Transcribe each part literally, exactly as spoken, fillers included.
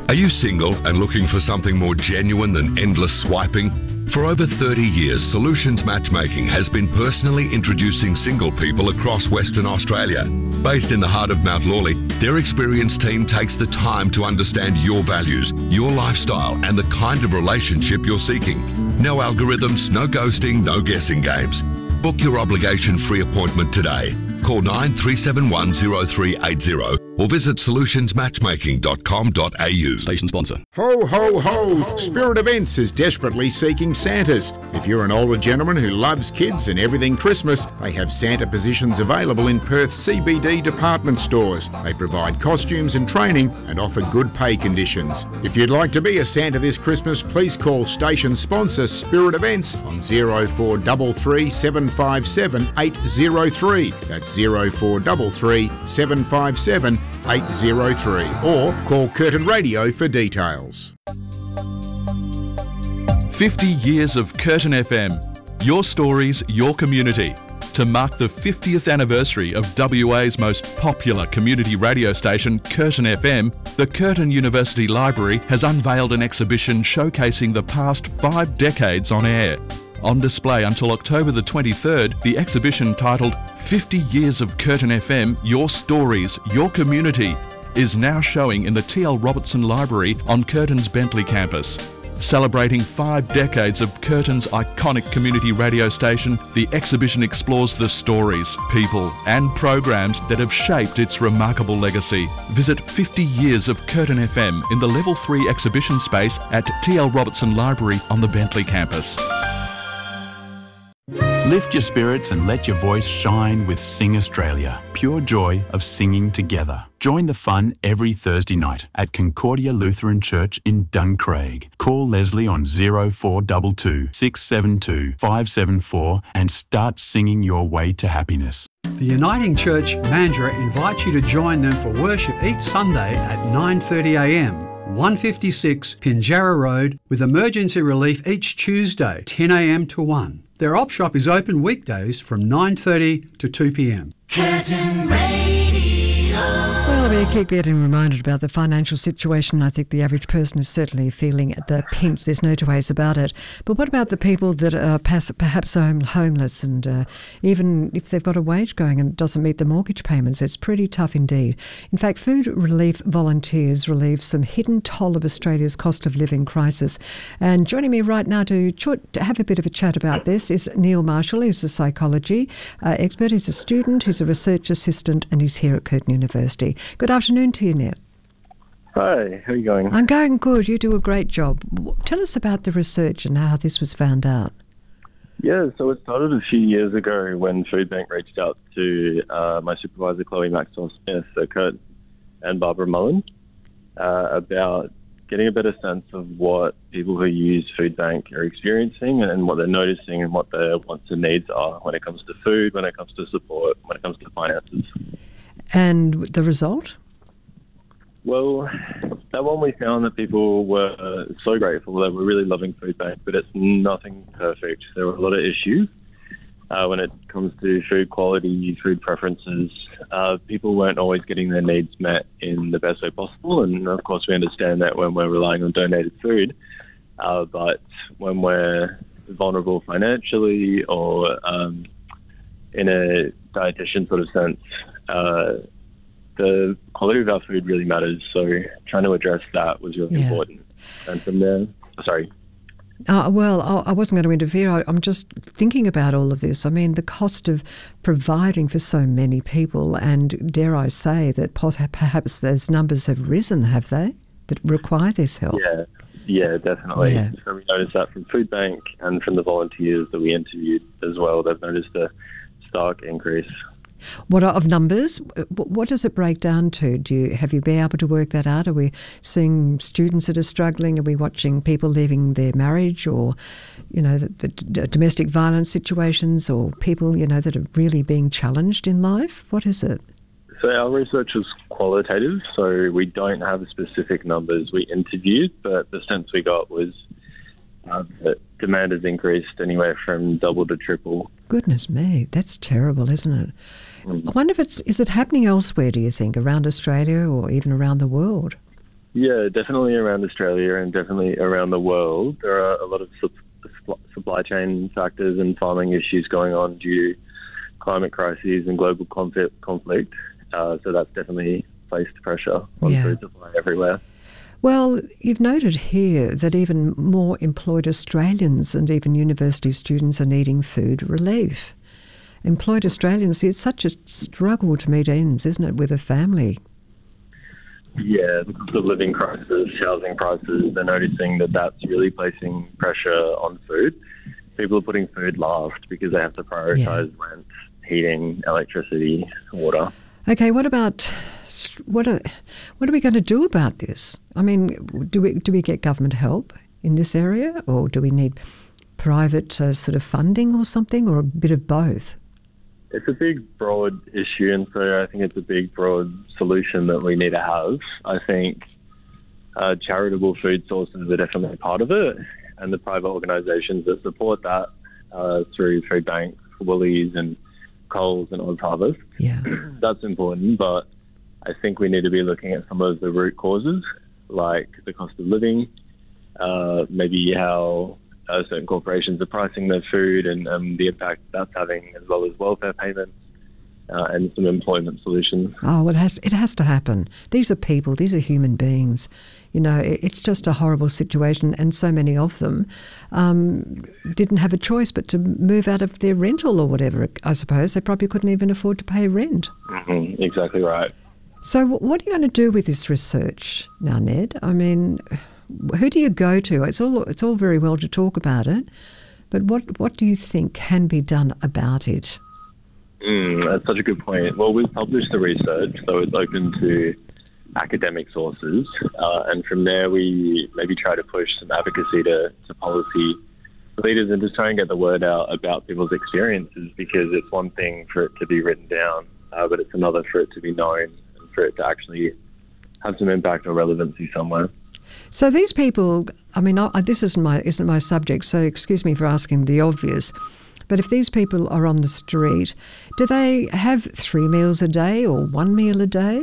Are you single and looking for something more genuine than endless swiping? For over thirty years, Solutions Matchmaking has been personally introducing single people across Western Australia. Based in the heart of Mount Lawley, their experienced team takes the time to understand your values, your lifestyle, and the kind of relationship you're seeking. No algorithms, no ghosting, no guessing games. Book your obligation-free appointment today. Call nine three seven one zero three eight zero or visit solutions matchmaking dot com dot a u. Station sponsor. Ho, ho, ho! Spirit Events is desperately seeking Santas. If you're an older gentleman who loves kids and everything Christmas, they have Santa positions available in Perth's C B D department stores. They provide costumes and training and offer good pay conditions. If you'd like to be a Santa this Christmas, please call station sponsor Spirit Events on zero four three three seven five seven eight zero three. That's zero four three three seven five seven eight zero three, or call Curtin Radio for details. fifty years of Curtin F M. Your stories, your community. To mark the fiftieth anniversary of W A's most popular community radio station, Curtin F M, the Curtin University Library has unveiled an exhibition showcasing the past five decades on air. On display until October the twenty-third, the exhibition titled fifty years of Curtin F M, Your Stories, Your Community, is now showing in the T L Robertson Library on Curtin's Bentley campus. Celebrating five decades of Curtin's iconic community radio station, the exhibition explores the stories, people and programs that have shaped its remarkable legacy. Visit fifty years of Curtin F M in the Level three exhibition space at T L Robertson Library on the Bentley campus. Lift your spirits and let your voice shine with Sing Australia. Pure joy of singing together. Join the fun every Thursday night at Concordia Lutheran Church in Duncraig. Call Leslie on zero four two two six seven two five seven four and start singing your way to happiness. The Uniting Church Mandurah invites you to join them for worship each Sunday at nine thirty a m. one fifty-six Pinjarra Road, with emergency relief each Tuesday, ten a m to one. Their op shop is open weekdays from nine thirty to two p m. Curtin Radio. Well, we keep getting reminded about the financial situation. I think the average person is certainly feeling the pinch. There's no two ways about it. But what about the people that are perhaps homeless, and uh, even if they've got a wage going and it doesn't meet the mortgage payments, it's pretty tough indeed. In fact, Food Relief volunteers relieve some hidden toll of Australia's cost of living crisis. And joining me right now to, ch- to have a bit of a chat about this is Neil Marshall. He's a psychology uh, expert. He's a student, he's a research assistant, and he's here at Curtin University. Good afternoon to you, Neil. Hi, how are you going? I'm going good. You do a great job. Tell us about the research and how this was found out. Yeah, so it started a few years ago when Foodbank reached out to uh, my supervisor, Chloe Maxwell-Smith, at Curtin, and Barbara Mullen uh, about getting a better sense of what people who use Foodbank are experiencing and what they're noticing and what their wants and needs are when it comes to food, when it comes to support, when it comes to finances. And the result? Well, that one we found that people were so grateful. They were really loving Foodbank, but it's nothing perfect. There were a lot of issues uh, when it comes to food quality, food preferences. Uh, people weren't always getting their needs met in the best way possible, and of course we understand that when we're relying on donated food. Uh, but when we're vulnerable financially or um, in a dietitian sort of sense, Uh, the quality of our food really matters, so trying to address that was really yeah. important. And from there, sorry. Uh, well, I wasn't going to interfere. I, I'm just thinking about all of this. I mean, the cost of providing for so many people, and dare I say that perhaps those numbers have risen, have they, that require this help? Yeah, yeah, definitely. Yeah. So we noticed that from Foodbank and from the volunteers that we interviewed as well. They've noticed a stark increase. What are, of numbers? What does it break down to? Do you have you been able to work that out? Are we seeing students that are struggling? Are we watching people leaving their marriage, or you know, the, the domestic violence situations, or people you know that are really being challenged in life? What is it? So our research is qualitative, so we don't have specific numbers we interviewed, but the sense we got was uh, that demand has increased anywhere from double to triple. Goodness me, that's terrible, isn't it? I wonder if it's, is it happening elsewhere, do you think, around Australia or even around the world? Yeah, definitely around Australia and definitely around the world. There are a lot of su- supply chain factors and farming issues going on due to climate crises and global conflict. conflict. Uh, so that's definitely placed pressure on Yeah. food supply everywhere. Well, you've noted here that even more employed Australians and even university students are needing food relief. Employed Australians, it's such a struggle to meet ends, isn't it, with a family? Yeah, the cost of living crisis, housing prices, they're noticing that that's really placing pressure on food. People are putting food last because they have to prioritise yeah. rent, heating, electricity, water. Okay, what about what are what are we going to do about this? I mean, do we do we get government help in this area, or do we need private uh, sort of funding or something, or a bit of both? It's a big, broad issue, and so I think it's a big, broad solution that we need to have. I think uh, charitable food sources are definitely part of it, and the private organisations that support that uh, through food banks, Woolies and Coles and Oz Harvest. Yeah. That's important, but I think we need to be looking at some of the root causes, like the cost of living, uh, maybe how uh, certain corporations are pricing their food and um, the impact that's having, as well as welfare payments uh, and some employment solutions. Oh, well, it has, it has to happen. These are people, these are human beings. You know, it, it's just a horrible situation, and so many of them um, didn't have a choice but to move out of their rental or whatever, I suppose. They probably couldn't even afford to pay rent. Mm-hmm, exactly right. So what are you going to do with this research now, Ned? I mean, who do you go to? It's all it's all very well to talk about it, but what, what do you think can be done about it? Mm, that's such a good point. Well, we've published the research, so it's open to academic sources, uh, and from there we maybe try to push some advocacy to, to policy leaders and just try and get the word out about people's experiences, because it's one thing for it to be written down, uh, but it's another for it to be known and for it to actually have some impact or relevancy somewhere. So these people, I mean, I, this isn't my, isn't my subject, so excuse me for asking the obvious, but if these people are on the street, do they have three meals a day or one meal a day?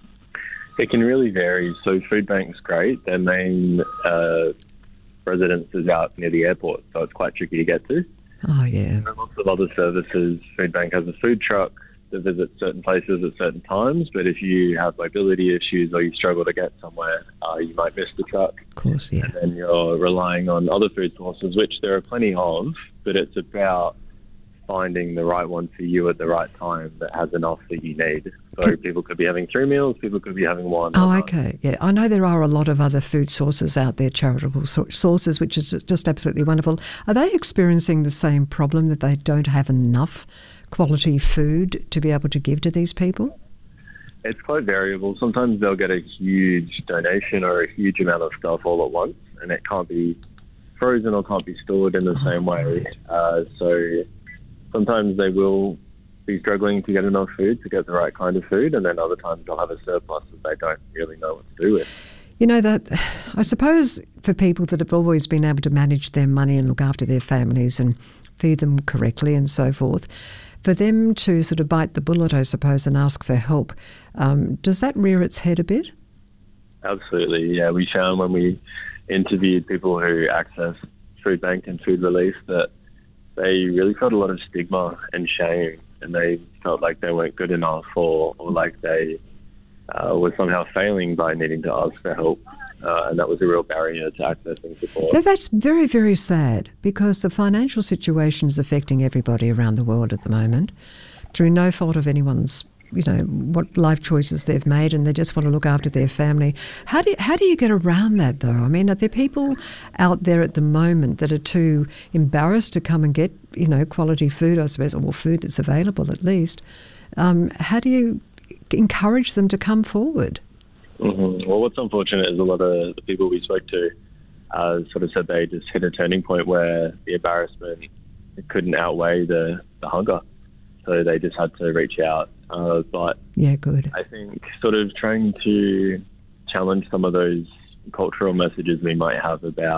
It can really vary. So Food Bank's great. Their main uh, residence is out near the airport, so it's quite tricky to get to. Oh, yeah. And lots of other services. Food Bank has a food truck that visits certain places at certain times, but if you have mobility issues or you struggle to get somewhere, uh, you might miss the truck. Of course, yeah. And then you're relying on other food sources, which there are plenty of, but it's about finding the right one for you at the right time that has enough that you need. So people could be having three meals, people could be having one. Oh, okay. Yeah, I know there are a lot of other food sources out there, charitable sources, which is just absolutely wonderful. Are they experiencing the same problem, that they don't have enough quality food to be able to give to these people? It's quite variable. Sometimes they'll get a huge donation or a huge amount of stuff all at once, and it can't be frozen or can't be stored in the oh, same way. Right. Uh, so sometimes they will be struggling to get enough food, to get the right kind of food, and then other times they'll have a surplus that they don't really know what to do with. You know, that I suppose for people that have always been able to manage their money and look after their families and feed them correctly and so forth, for them to sort of bite the bullet, I suppose, and ask for help, um, does that rear its head a bit? Absolutely, yeah. We found when we interviewed people who access Food Bank and Food Relief that they really felt a lot of stigma and shame, and they felt like they weren't good enough, or, or like they uh, were somehow failing by needing to ask for help. Uh, and that was a real barrier to accessing support. That's very, very sad, because the financial situation is affecting everybody around the world at the moment through no fault of anyone's, you know, what life choices they've made, and they just want to look after their family. How do you, how do you get around that, though? I mean, are there people out there at the moment that are too embarrassed to come and get, you know, quality food, I suppose, or food that's available at least? Um, how do you encourage them to come forward? Mm-hmm. Well, what's unfortunate is a lot of the people we spoke to uh, sort of said they just hit a turning point where the embarrassment couldn't outweigh the, the hunger. So they just had to reach out. Uh, but yeah, good. I think sort of trying to challenge some of those cultural messages we might have about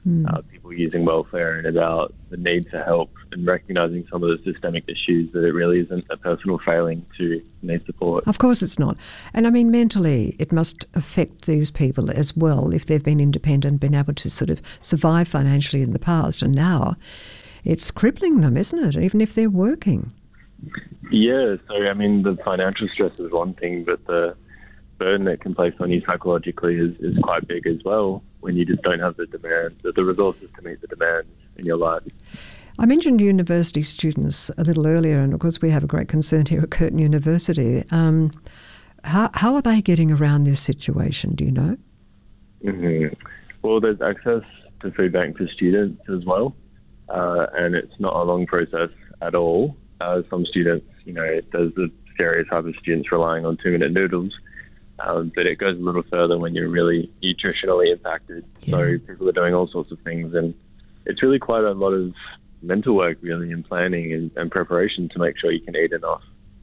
Mm. uh, people using welfare, and about the need to help and recognising some of the systemic issues, that it really isn't a personal failing to need support. Of course it's not. And I mean, mentally, it must affect these people as well if they've been independent, been able to sort of survive financially in the past, and now it's crippling them, isn't it, even if they're working? Yeah, so I mean, the financial stress is one thing, but the burden it can place on you psychologically is, is quite big as well, when you just don't have the demand, the, the resources to meet the demands in your life. I mentioned university students a little earlier, and of course we have a great concern here at Curtin University. Um, how, how are they getting around this situation, do you know? Mm-hmm. Well, there's access to food bank for students as well, uh, and it's not a long process at all. Uh, some students, you know, there's the stereotype of students relying on two-minute noodles, um, but it goes a little further when you're really nutritionally impacted. Yeah. So people are doing all sorts of things, and it's really quite a lot of mental work, really, in planning and, and preparation to make sure you can eat enough.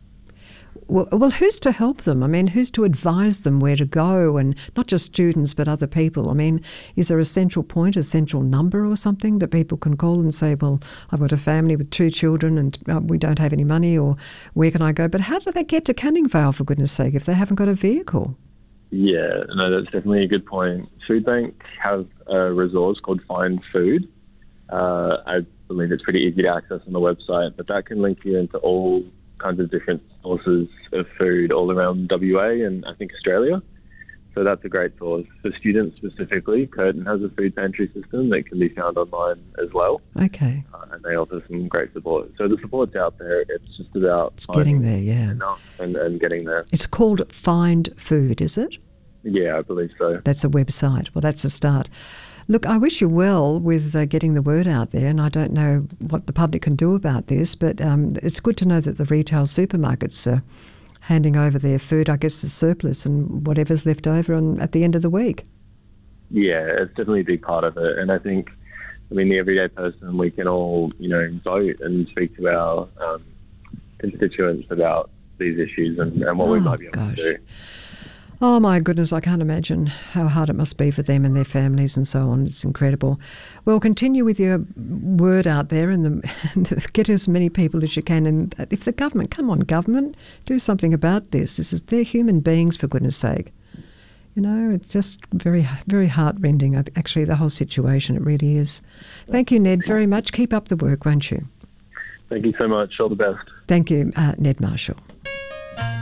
Well, well, who's to help them? I mean, who's to advise them where to go, and not just students but other people? I mean, is there a central point, a central number or something that people can call and say, well, I've got a family with two children and uh, we don't have any money, or where can I go? But how do they get to Canning Vale, for goodness sake, if they haven't got a vehicle? Yeah, no, that's definitely a good point. Food Bank have a resource called Find Food. Uh, I believe it's pretty easy to access on the website, but that can link you into all kinds of different sources of food all around W A and I think Australia. So that's a great source. For students specifically, Curtin has a food pantry system that can be found online as well. Okay. Uh, and they offer some great support. So the support's out there. It's just about It's getting there, yeah. enough and, and getting there. It's called Find Food, is it? Yeah, I believe so. That's a website. Well, that's a start. Look, I wish you well with uh, getting the word out there, and I don't know what the public can do about this, but um, it's good to know that the retail supermarkets are handing over their food, I guess the surplus and whatever's left over on, at the end of the week. Yeah, it's definitely a big part of it. And I think, I mean, the everyday person, we can all, you know, vote and speak to our um, constituents about these issues and, and what oh, we might be able gosh. to do. Oh, my goodness, I can't imagine how hard it must be for them and their families and so on. It's incredible. Well, continue with your word out there and, the, and get as many people as you can. And if the government, come on, government, do something about this. This is, they're human beings, for goodness sake. You know, it's just very, very heart-rending, actually, the whole situation. It really is. Thank you, Ned, very much. Keep up the work, won't you? Thank you so much. All the best. Thank you, uh, Ned Marshall.